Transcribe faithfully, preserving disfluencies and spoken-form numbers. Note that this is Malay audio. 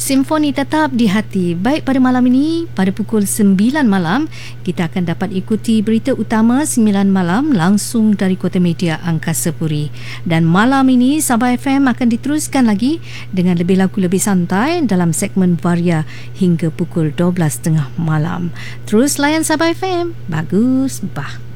Simfoni tetap di hati. Baik, pada malam ini, pada pukul sembilan malam, kita akan dapat ikuti berita utama sembilan malam langsung dari Kota Media Angkasa Puri. Dan malam ini, Sabah F M akan diteruskan lagi dengan lebih lagu lebih santai dalam segmen Varia hingga pukul dua belas tiga puluh malam. Terus layan Sabah F M. Bagus, bah.